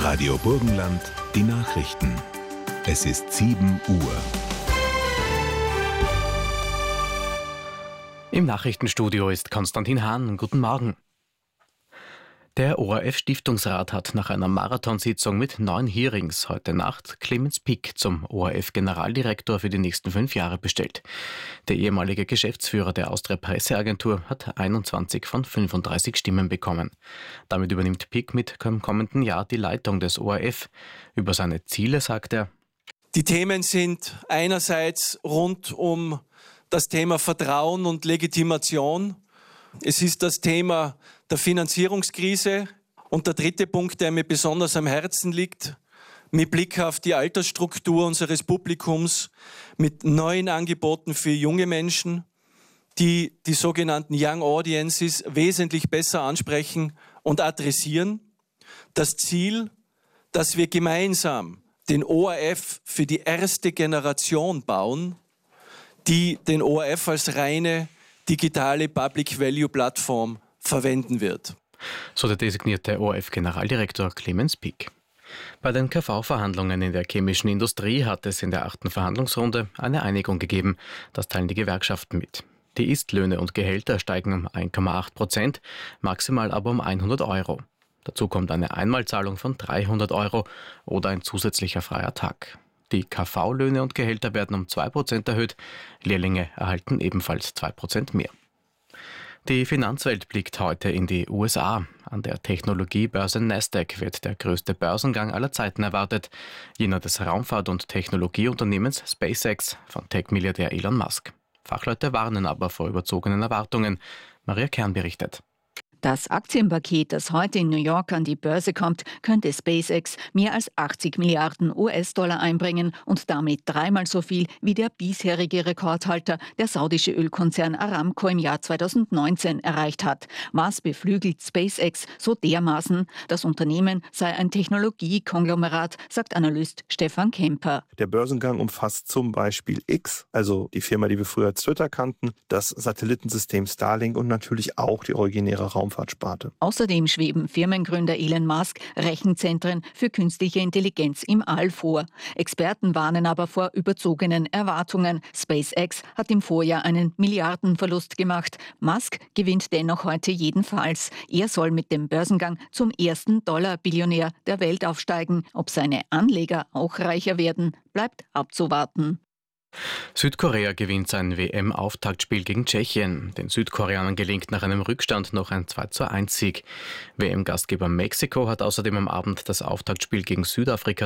Radio Burgenland, die Nachrichten. Es ist 7 Uhr. Im Nachrichtenstudio ist Konstantin Hahn. Guten Morgen. Der ORF-Stiftungsrat hat nach einer Marathonsitzung mit 9 Hearings heute Nacht Clemens Pick zum ORF-Generaldirektor für die nächsten 5 Jahre bestellt. Der ehemalige Geschäftsführer der Austria-Presseagentur hat 21 von 35 Stimmen bekommen. Damit übernimmt Pick mit kommenden Jahr die Leitung des ORF. Über seine Ziele sagt er: Die Themen sind einerseits rund um das Thema Vertrauen und Legitimation. Es ist das Thema der Finanzierungskrise. Und der dritte Punkt, der mir besonders am Herzen liegt, mit Blick auf die Altersstruktur unseres Publikums, mit neuen Angeboten für junge Menschen, die sogenannten Young Audiences wesentlich besser ansprechen und adressieren. Das Ziel, dass wir gemeinsam den ORF für die erste Generation bauen, die den ORF als reine digitale Public-Value-Plattform verwenden wird. So der designierte ORF-Generaldirektor Clemens Pick. Bei den KV-Verhandlungen in der chemischen Industrie hat es in der 8. Verhandlungsrunde eine Einigung gegeben. Das teilen die Gewerkschaften mit. Die Istlöhne und Gehälter steigen um 1,8%, maximal aber um 100 Euro. Dazu kommt eine Einmalzahlung von 300 Euro oder ein zusätzlicher freier Tag. Die KV-Löhne und Gehälter werden um 2% erhöht. Lehrlinge erhalten ebenfalls 2% mehr. Die Finanzwelt blickt heute in die USA. An der Technologiebörse Nasdaq wird der größte Börsengang aller Zeiten erwartet. Jener des Raumfahrt- und Technologieunternehmens SpaceX von Tech-Milliardär Elon Musk. Fachleute warnen aber vor überzogenen Erwartungen. Maria Kern berichtet. Das Aktienpaket, das heute in New York an die Börse kommt, könnte SpaceX mehr als 80 Milliarden US-Dollar einbringen und damit 3-mal so viel wie der bisherige Rekordhalter, der saudische Ölkonzern Aramco im Jahr 2019 erreicht hat. Was beflügelt SpaceX so dermaßen? Das Unternehmen sei ein Technologiekonglomerat, sagt Analyst Stefan Kemper. Der Börsengang umfasst zum Beispiel X, also die Firma, die wir früher als Twitter kannten, das Satellitensystem Starlink und natürlich auch die originäre Raumfahrtsparte. Außerdem schweben Firmengründer Elon Musk Rechenzentren für künstliche Intelligenz im All vor. Experten warnen aber vor überzogenen Erwartungen. SpaceX hat im Vorjahr einen Milliardenverlust gemacht. Musk gewinnt dennoch heute jedenfalls. Er soll mit dem Börsengang zum ersten Dollar-Billionär der Welt aufsteigen. Ob seine Anleger auch reicher werden, bleibt abzuwarten. Südkorea gewinnt sein WM-Auftaktspiel gegen Tschechien. Den Südkoreanern gelingt nach einem Rückstand noch ein 2:1-Sieg. WM-Gastgeber Mexiko hat außerdem am Abend das Auftaktspiel gegen Südafrika